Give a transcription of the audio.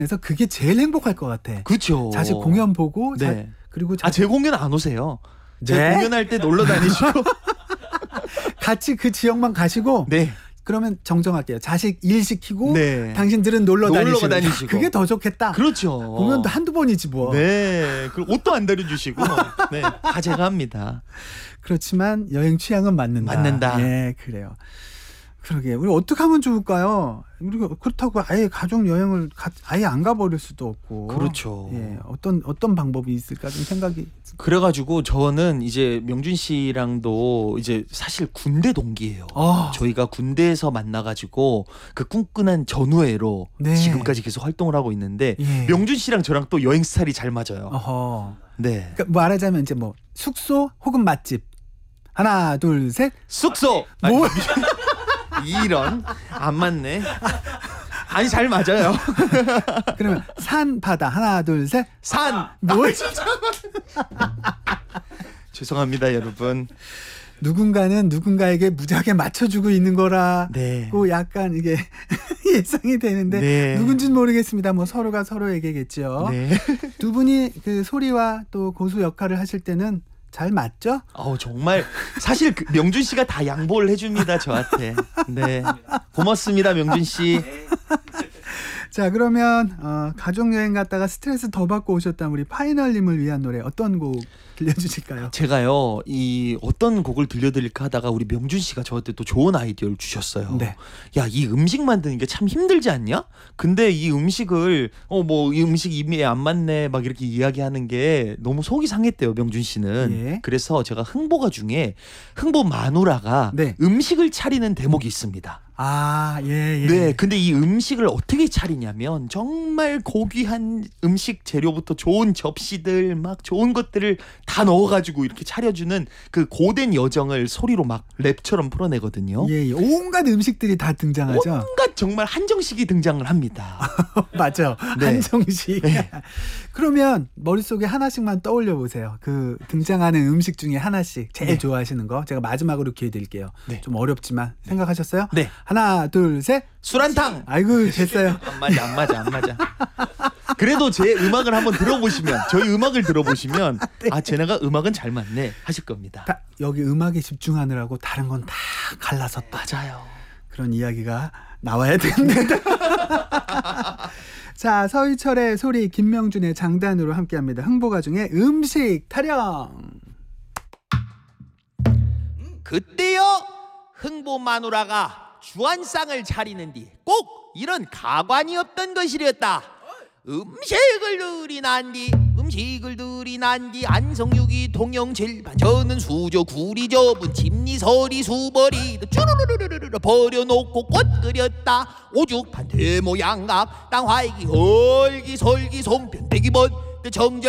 그래서 그게 제일 행복할 것 같아. 그렇죠. 자식 공연 보고 네. 그리고 제 공연 안 오세요. 제 네? 공연할 때 놀러 다니시고. 같이 그 지역만 가시고 네. 그러면 정정할게요. 자식 일 시키고 네. 당신들은 놀러 다니시고. 그게 더 좋겠다. 그렇죠. 공연도 한두 번이지 뭐. 네. 그리고 옷도 안 다려주시고. 네. 다 제가 합니다. 그렇지만 여행 취향은 맞는다. 맞는다. 네, 그래요. 그러게 우리 어떻게 하면 좋을까요? 우리가 그렇다고 아예 가족 여행을 아예 안 가버릴 수도 없고. 그렇죠. 예, 어떤 방법이 있을까 좀 생각이. 그래가지고 저는 이제 명준 씨랑도 이제 사실 군대 동기예요. 저희가 군대에서 만나가지고 그 끈끈한 전우애로 네. 지금까지 계속 활동을 하고 있는데 예. 명준 씨랑 저랑 또 여행 스타일이 잘 맞아요. 어허. 네. 그러니까 뭐 말하자면 이제 뭐 숙소 혹은 맛집. 하나, 둘, 셋. 숙소. 뭐? 이런 안 맞네. 아니 잘 맞아요. 그러면 산, 바다. 하나, 둘, 셋. 산. 뭘? 죄송합니다, 여러분. 누군가는 누군가에게 무지하게 맞춰주고 있는 거라고 네. 약간 이게 예상이 되는데 네. 누군지는 모르겠습니다. 뭐 서로가 서로에게겠죠. 네. 두 분이 그 소리와 또 고수 역할을 하실 때는 잘 맞죠? 정말 사실 명준 씨가 다 양보를 해줍니다, 저한테. 네. 고맙습니다, 명준 씨. 자, 그러면 가족여행 갔다가 스트레스 더 받고 오셨다면 우리 파이널님을 위한 노래 어떤 곡 들려주실까요? 제가요, 이 어떤 곡을 들려드릴까 하다가 우리 명준 씨가 저한테 또 좋은 아이디어를 주셨어요. 네. 야, 이 음식 만드는 게 참 힘들지 않냐? 근데 이 음식을 뭐 이 음식 입에 안 맞네 막 이렇게 이야기하는 게 너무 속이 상했대요, 명준 씨는. 예. 그래서 제가 흥보가 중에 흥보 마누라가 네. 음식을 차리는 대목이 있습니다. 아, 예. 네, 근데 이 음식을 어떻게 차리냐면 정말 고귀한 음식 재료부터 좋은 접시들 막 좋은 것들을 다 넣어가지고 이렇게 차려주는 그 고된 여정을 소리로 막 랩처럼 풀어내거든요. 예. 온갖 음식들이 다 등장하죠. 온갖 정말 한정식이 등장을 합니다. 맞아. 네. 한정식. 네. 그러면 머릿속에 하나씩만 떠올려 보세요. 그 등장하는 음식 중에 하나씩 제일 네. 좋아하시는 거. 제가 마지막으로 기회 드릴게요. 네. 좀 어렵지만 생각하셨어요? 네. 하나, 둘, 셋. 술한탕. 아이고, 됐어요. 안 맞아. 그래도 제 음악을 한번 들어보시면, 저희 음악을 들어보시면 네. 쟤네가 음악은 잘 맞네 하실 겁니다. 여기 음악에 집중하느라고 다른 건 다 갈라섰다. 맞아요. 그런 이야기가 나와야 됩니다. 자, 서희철의 소리, 김명준의 장단으로 함께합니다. 흥보가 중에 음식 타령. 그때요, 흥보 마누라가 주안상을 차리는디 꼭 이런 가관이 없던 것이랬다. 음식을 들이 난디 안성육이 동영칠반 저는 수저 구리 접은 집리서리 수버리 쭈르르르르르 버려놓고 꽃 끓였다. 오죽판 대모양각 땅화이기 얼기설기 손편 대기번 정절